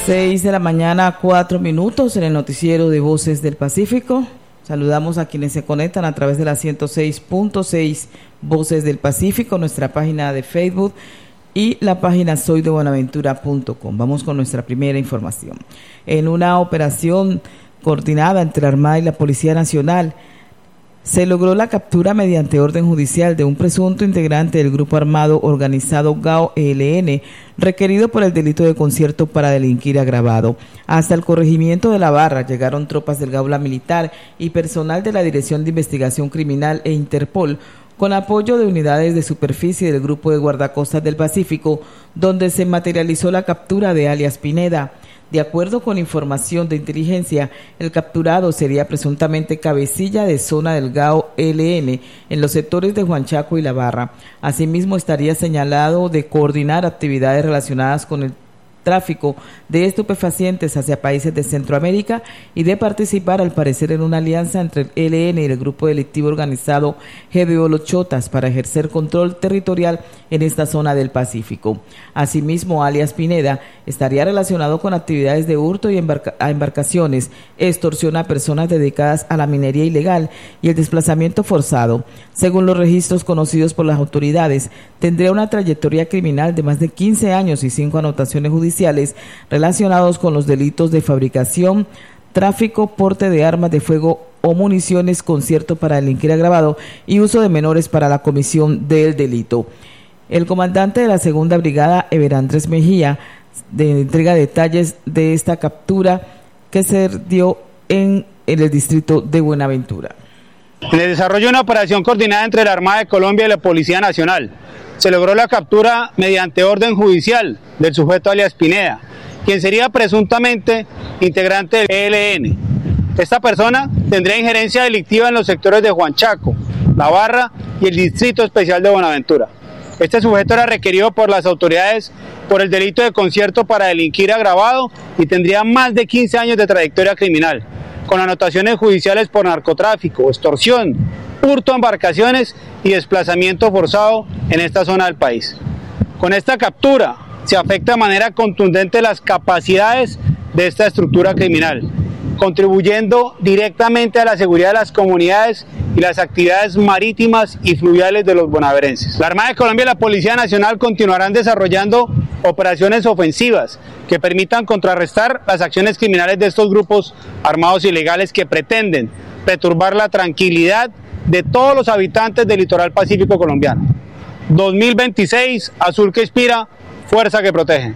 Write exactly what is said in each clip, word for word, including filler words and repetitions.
Seis de la mañana, cuatro minutos en el noticiero de Voces del Pacífico. Saludamos a quienes se conectan a través de la ciento seis punto seis Voces del Pacífico, nuestra página de Facebook y la página soy de buenaventura punto com. Vamos con nuestra primera información. En una operación coordinada entre la Armada y la Policía Nacional, se logró la captura mediante orden judicial de un presunto integrante del grupo armado organizado G A O E L N, requerido por el delito de concierto para delinquir agravado. Hasta el corregimiento de La Barra llegaron tropas del Gaula Militar y personal de la Dirección de Investigación Criminal e Interpol, con apoyo de unidades de superficie del Grupo de Guardacostas del Pacífico, donde se materializó la captura de alias Pineda. De acuerdo con información de inteligencia, el capturado sería presuntamente cabecilla de zona del G A O E L N en los sectores de Huanchaco y La Barra. Asimismo, estaría señalado de coordinar actividades relacionadas con el tráfico de estupefacientes hacia países de Centroamérica y de participar, al parecer, en una alianza entre el E L N y el grupo delictivo organizado G B O Los Chotas para ejercer control territorial en esta zona del Pacífico. Asimismo, alias Pineda estaría relacionado con actividades de hurto y embarca- a embarcaciones, extorsión a personas dedicadas a la minería ilegal y el desplazamiento forzado. Según los registros conocidos por las autoridades, tendría una trayectoria criminal de más de quince años y cinco anotaciones judiciales relacionados con los delitos de fabricación, tráfico, porte de armas de fuego o municiones, concierto para delinquir agravado y uso de menores para la comisión del delito. El comandante de la segunda brigada, Ever Andrés Mejía, de entrega detalles de esta captura que se dio en, en el distrito de Buenaventura. En el desarrollo de una operación coordinada entre la Armada de Colombia y la Policía Nacional, se logró la captura mediante orden judicial del sujeto alias Pineda, quien sería presuntamente integrante del E L N. Esta persona tendría injerencia delictiva en los sectores de Huanchaco, La Barra y el Distrito Especial de Buenaventura. Este sujeto era requerido por las autoridades por el delito de concierto para delinquir agravado y tendría más de quince años de trayectoria criminal, con anotaciones judiciales por narcotráfico, extorsión, hurto a embarcaciones y desplazamiento forzado en esta zona del país. Con esta captura se afecta de manera contundente las capacidades de esta estructura criminal, contribuyendo directamente a la seguridad de las comunidades y las actividades marítimas y fluviales de los bonaerenses. La Armada de Colombia y la Policía Nacional continuarán desarrollando operaciones ofensivas que permitan contrarrestar las acciones criminales de estos grupos armados ilegales que pretenden perturbar la tranquilidad de todos los habitantes del litoral pacífico colombiano. dos mil veintiséis, azul que inspira, fuerza que protege.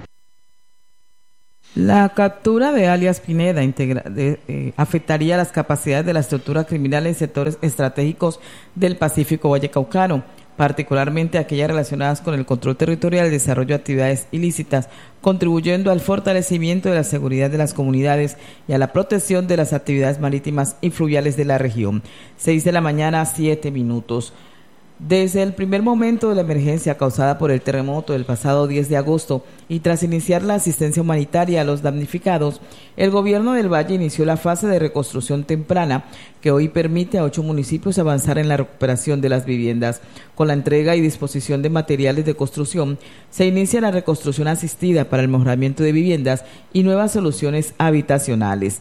La captura de alias Pineda integra, de, eh, afectaría las capacidades de la estructura criminal en sectores estratégicos del Pacífico vallecaucano, particularmente aquellas relacionadas con el control territorial y el desarrollo de actividades ilícitas, contribuyendo al fortalecimiento de la seguridad de las comunidades y a la protección de las actividades marítimas y fluviales de la región. Seis de la mañana, siete minutos. Desde el primer momento de la emergencia causada por el terremoto del pasado diez de agosto y tras iniciar la asistencia humanitaria a los damnificados, el gobierno del Valle inició la fase de reconstrucción temprana que hoy permite a ocho municipios avanzar en la recuperación de las viviendas. Con la entrega y disposición de materiales de construcción, se inicia la reconstrucción asistida para el mejoramiento de viviendas y nuevas soluciones habitacionales.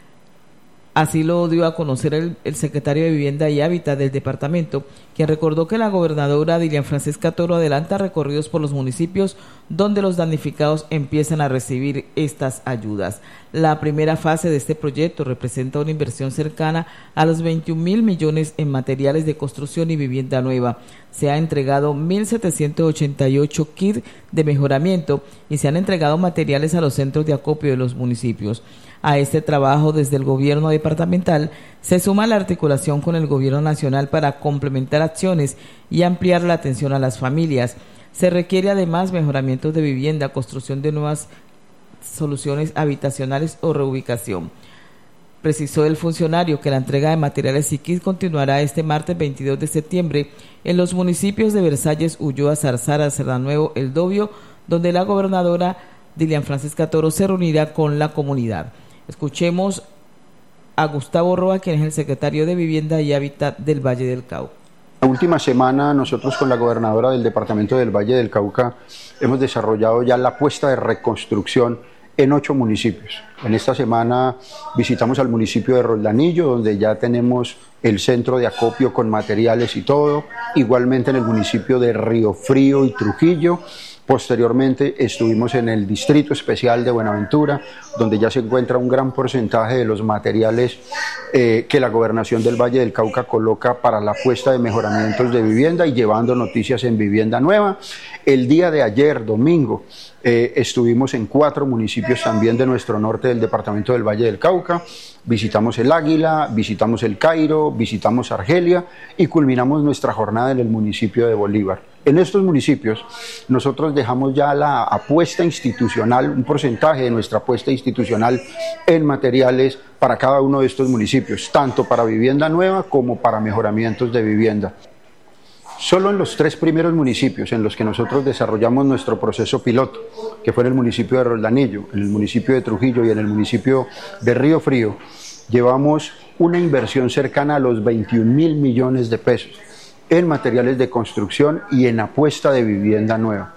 Así lo dio a conocer el, el secretario de Vivienda y Hábitat del departamento, quien recordó que la gobernadora Dilian Francisca Toro adelanta recorridos por los municipios donde los damnificados empiezan a recibir estas ayudas. La primera fase de este proyecto representa una inversión cercana a los veintiún mil millones en materiales de construcción y vivienda nueva. Se ha entregado mil setecientos ochenta y ocho kits de mejoramiento y se han entregado materiales a los centros de acopio de los municipios. A este trabajo desde el gobierno departamental se suma la articulación con el gobierno nacional para complementar acciones y ampliar la atención a las familias. Se requiere además mejoramientos de vivienda, construcción de nuevas soluciones habitacionales o reubicación. Precisó el funcionario que la entrega de materiales y kits continuará este martes veintidós de septiembre en los municipios de Versalles, Ulloa, Zarzara, Cerdanuevo, El Dobio, donde la gobernadora Dilian Francisca Toro se reunirá con la comunidad. Escuchemos a Gustavo Roa, quien es el secretario de Vivienda y Hábitat del Valle del Cauca. La última semana nosotros con la gobernadora del departamento del Valle del Cauca hemos desarrollado ya la apuesta de reconstrucción en ocho municipios. En esta semana visitamos al municipio de Roldanillo, donde ya tenemos el centro de acopio con materiales y todo, igualmente en el municipio de Río Frío y Trujillo. Posteriormente estuvimos en el Distrito Especial de Buenaventura, donde ya se encuentra un gran porcentaje de los materiales eh, que la Gobernación del Valle del Cauca coloca para la puesta de mejoramientos de vivienda y llevando noticias en Vivienda Nueva. El día de ayer, domingo, eh, estuvimos en cuatro municipios también de nuestro norte del departamento del Valle del Cauca. Visitamos el Águila, visitamos el Cairo, visitamos Argelia y culminamos nuestra jornada en el municipio de Bolívar. En estos municipios nosotros dejamos ya la apuesta institucional, un porcentaje de nuestra apuesta institucional en materiales para cada uno de estos municipios, tanto para vivienda nueva como para mejoramientos de vivienda. Solo en los tres primeros municipios en los que nosotros desarrollamos nuestro proceso piloto, que fue en el municipio de Roldanillo, en el municipio de Trujillo y en el municipio de Río Frío, llevamos una inversión cercana a los veintiún mil millones de pesos en materiales de construcción y en apuesta de vivienda nueva.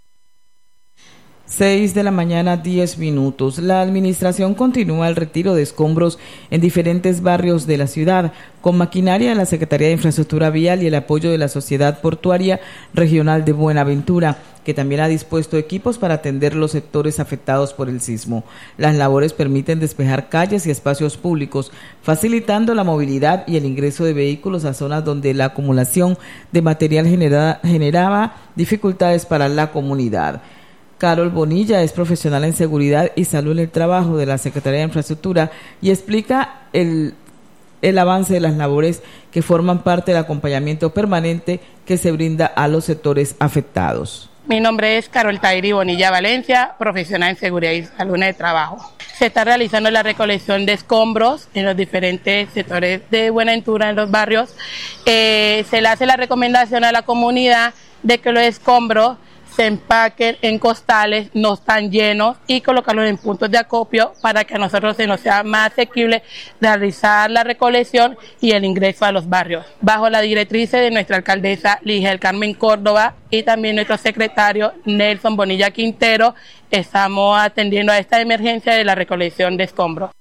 seis de la mañana, diez minutos. La administración continúa el retiro de escombros en diferentes barrios de la ciudad, con maquinaria de la Secretaría de Infraestructura Vial y el apoyo de la Sociedad Portuaria Regional de Buenaventura, que también ha dispuesto equipos para atender los sectores afectados por el sismo. Las labores permiten despejar calles y espacios públicos, facilitando la movilidad y el ingreso de vehículos a zonas donde la acumulación de material generada, generaba dificultades para la comunidad. Carol Bonilla es profesional en seguridad y salud en el trabajo de la Secretaría de Infraestructura y explica el, el avance de las labores que forman parte del acompañamiento permanente que se brinda a los sectores afectados. Mi nombre es Carol Tairi Bonilla Valencia, profesional en seguridad y salud en el trabajo. Se está realizando la recolección de escombros en los diferentes sectores de Buenaventura, en los barrios. Eh, se le hace la recomendación a la comunidad de que los escombros se empaquen en costales, no están llenos, y colocarlos en puntos de acopio para que a nosotros se nos sea más asequible realizar la recolección y el ingreso a los barrios. Bajo la directriz de nuestra alcaldesa Ligia del Carmen Córdoba y también nuestro secretario Nelson Bonilla Quintero, estamos atendiendo a esta emergencia de la recolección de escombros.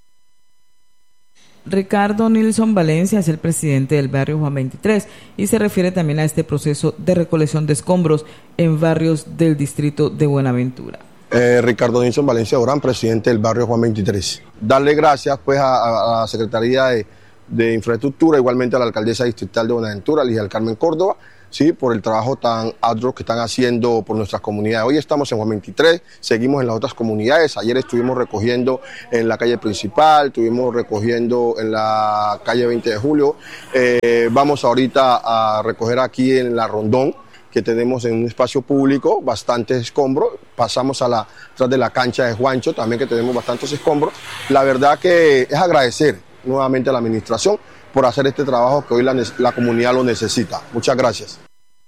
Ricardo Nilson Valencia es el presidente del barrio Juan veintitrés y se refiere también a este proceso de recolección de escombros en barrios del distrito de Buenaventura. Eh, Ricardo Nilson Valencia Durán, presidente del barrio Juan veintitrés. Darle gracias pues a, a la Secretaría de, de Infraestructura, igualmente a la alcaldesa distrital de Buenaventura, Ligia del Carmen Córdoba, sí, por el trabajo tan arduo que están haciendo por nuestras comunidades. Hoy estamos en Juan veintitrés, seguimos en las otras comunidades. Ayer estuvimos recogiendo en la calle principal, estuvimos recogiendo en la calle veinte de julio. Eh, vamos ahorita a recoger aquí en la Rondón, que tenemos en un espacio público bastantes escombros. Pasamos a la tras de la cancha de Juancho, también que tenemos bastantes escombros. La verdad que es agradecer nuevamente a la administración por hacer este trabajo que hoy la, la comunidad lo necesita. Muchas gracias.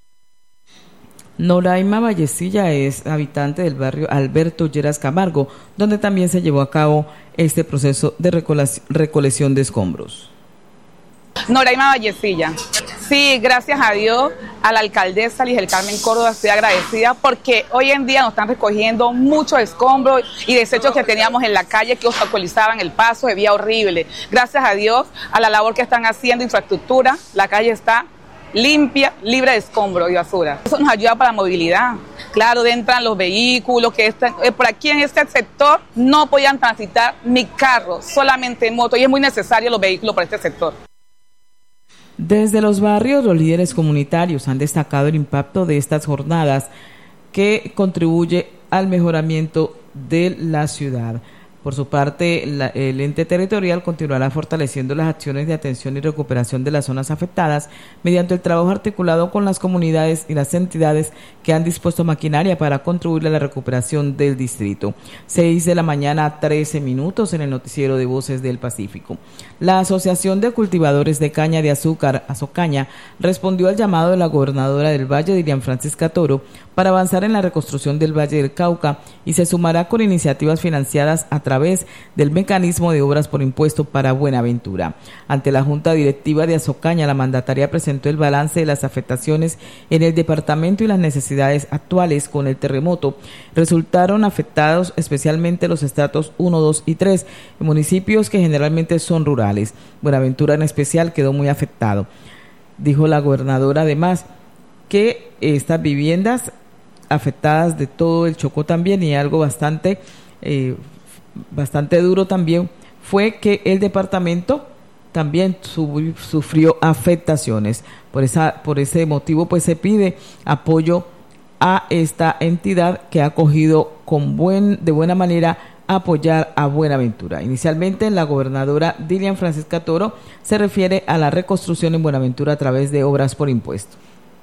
Noraima Vallecilla es habitante del barrio Alberto Lleras Camargo, donde también se llevó a cabo este proceso de recolección de escombros. Noraima Vallecilla. Sí, gracias a Dios, a la alcaldesa Ligia del Carmen Córdoba estoy agradecida porque hoy en día nos están recogiendo muchos escombros y desechos que teníamos en la calle que obstaculizaban el paso de vía horrible. Gracias a Dios, a la labor que están haciendo infraestructura, la calle está limpia, libre de escombros y basura. Eso nos ayuda para la movilidad. Claro, entran los vehículos, que están, eh, por aquí en este sector no podían transitar ni carros, solamente motos, y es muy necesario los vehículos para este sector. Desde los barrios, los líderes comunitarios han destacado el impacto de estas jornadas que contribuye al mejoramiento de la ciudad. Por su parte, la, el ente territorial continuará fortaleciendo las acciones de atención y recuperación de las zonas afectadas mediante el trabajo articulado con las comunidades y las entidades que han dispuesto maquinaria para contribuir a la recuperación del distrito. seis de la mañana, trece minutos en el noticiero de Voces del Pacífico. La Asociación de Cultivadores de Caña de Azúcar, Azocaña, respondió al llamado de la gobernadora del Valle, Dilian Francisca Toro, para avanzar en la reconstrucción del Valle del Cauca y se sumará con iniciativas financiadas a través través del mecanismo de obras por impuesto para Buenaventura. Ante la Junta Directiva de Azocaña, la mandataria presentó el balance de las afectaciones en el departamento y las necesidades actuales con el terremoto. Resultaron afectados especialmente los estratos uno, dos y tres, en municipios que generalmente son rurales. Buenaventura en especial quedó muy afectado. Dijo la gobernadora además que estas viviendas afectadas de todo el Chocó también, y algo bastante, eh, bastante duro también fue que el departamento también sub, sufrió afectaciones. Por esa, por ese motivo, pues se pide apoyo a esta entidad que ha acogido con buen, de buena manera apoyar a Buenaventura. Inicialmente, la gobernadora Dilian Francisca Toro se refiere a la reconstrucción en Buenaventura a través de obras por impuesto.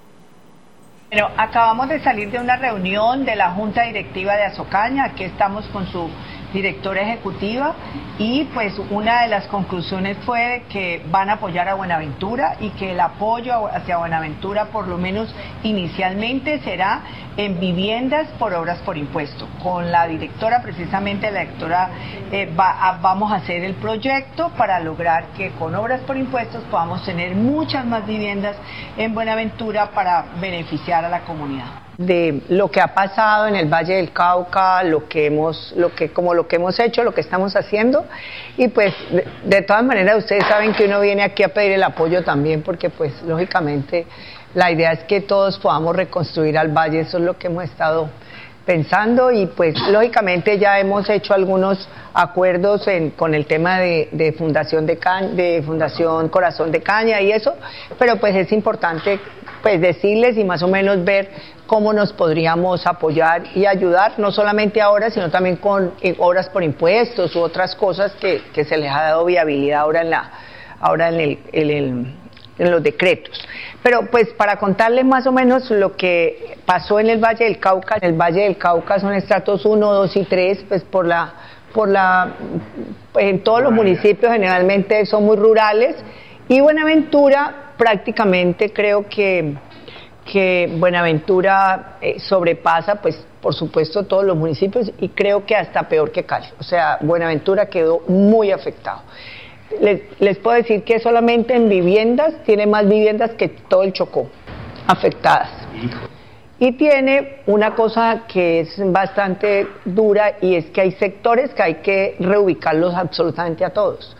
Bueno, acabamos de salir de una reunión de la Junta Directiva de Azocaña. Aquí estamos con su directora ejecutiva y pues una de las conclusiones fue que van a apoyar a Buenaventura y que el apoyo hacia Buenaventura por lo menos inicialmente será en viviendas por obras por impuesto. Con la directora, precisamente la directora, eh, va a, vamos a hacer el proyecto para lograr que con obras por impuestos podamos tener muchas más viviendas en Buenaventura para beneficiar a la comunidad. De lo que ha pasado en el Valle del Cauca, lo que hemos, lo que, como lo que hemos hecho, lo que estamos haciendo, y pues de, de todas maneras ustedes saben que uno viene aquí a pedir el apoyo también, porque pues lógicamente la idea es que todos podamos reconstruir al valle, eso es lo que hemos estado pensando, y pues lógicamente ya hemos hecho algunos acuerdos en, con el tema de, de Fundación de Caña, de Fundación Corazón de Caña y eso, pero pues es importante pues decirles y más o menos ver cómo nos podríamos apoyar y ayudar, no solamente ahora, sino también con eh, obras por impuestos u otras cosas que, que se les ha dado viabilidad ahora en la, ahora en el, en el, en los decretos. Pero pues para contarles más o menos lo que pasó en el Valle del Cauca, en el Valle del Cauca son estratos uno, dos y tres, pues por la, por la, en todos los municipios generalmente son muy rurales, y Buenaventura prácticamente creo que que Buenaventura eh, sobrepasa, pues, por supuesto, todos los municipios, y creo que hasta peor que Cali. O sea, Buenaventura quedó muy afectado. Les, les puedo decir que solamente en viviendas, tiene más viviendas que todo el Chocó afectadas. Y tiene una cosa que es bastante dura, y es que hay sectores que hay que reubicarlos absolutamente a todos.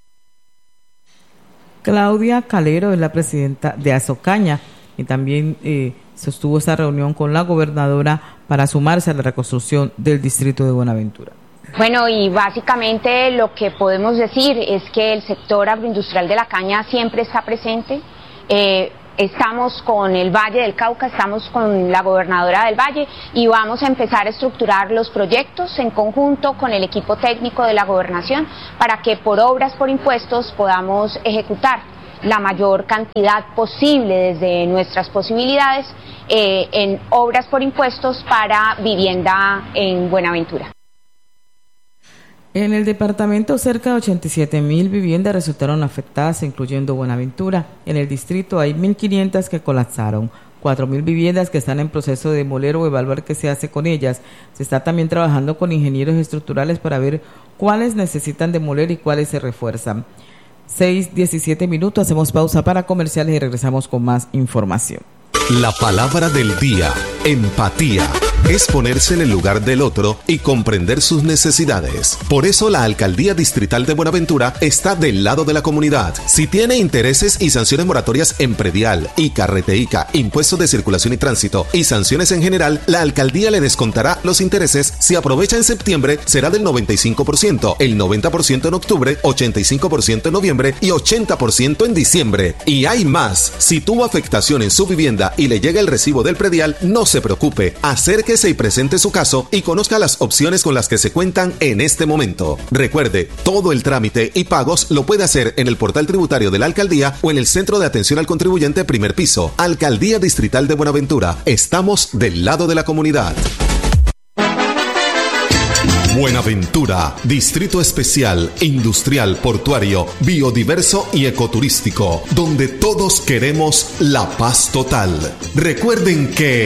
Claudia Calero es la presidenta de Azocaña, y también eh, sostuvo esta reunión con la gobernadora para sumarse a la reconstrucción del distrito de Buenaventura. Bueno, y básicamente lo que podemos decir es que el sector agroindustrial de la caña siempre está presente. Eh, estamos con el Valle del Cauca, estamos con la gobernadora del Valle, y vamos a empezar a estructurar los proyectos en conjunto con el equipo técnico de la gobernación para que por obras por impuestos podamos ejecutar la mayor cantidad posible desde nuestras posibilidades eh, en obras por impuestos para vivienda en Buenaventura. En el departamento, cerca de ochenta y siete mil viviendas resultaron afectadas, incluyendo Buenaventura. En el distrito hay mil quinientas que colapsaron, cuatro mil viviendas que están en proceso de demoler o evaluar qué se hace con ellas. Se está también trabajando con ingenieros estructurales para ver cuáles necesitan demoler y cuáles se refuerzan. seis, diecisiete minutos, hacemos pausa para comerciales y regresamos con más información. La palabra del día, empatía. Es ponerse en el lugar del otro y comprender sus necesidades. Por eso la Alcaldía Distrital de Buenaventura está del lado de la comunidad. Si tiene intereses y sanciones moratorias en predial, I C A, Reteica, impuestos de circulación y tránsito y sanciones en general, la Alcaldía le descontará los intereses. Si aprovecha en septiembre, será del noventa y cinco por ciento, el noventa por ciento en octubre, ochenta y cinco por ciento en noviembre y ochenta por ciento en diciembre. Y hay más. Si tuvo afectación en su vivienda y le llega el recibo del predial, no se preocupe. Acérquese y presente su caso y conozca las opciones con las que se cuentan en este momento. Recuerde, todo el trámite y pagos lo puede hacer en el portal tributario de la Alcaldía o en el Centro de Atención al Contribuyente Primer Piso. Alcaldía Distrital de Buenaventura. Estamos del lado de la comunidad. Buenaventura, Distrito Especial, Industrial, Portuario, Biodiverso y Ecoturístico, donde todos queremos la paz total. Recuerden que